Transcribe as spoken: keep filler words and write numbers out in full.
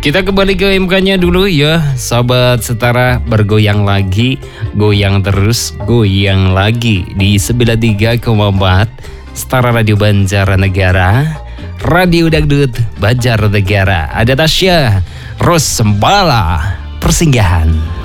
Kita kembali ke M K-nya dulu ya, Sobat Setara, bergoyang lagi, goyang terus, goyang lagi di sembilan puluh tiga koma empat Setara Radio Banjarnegara, Radio Dangdut Banjarnegara. Ada Tasya Rosembala Persinggahan.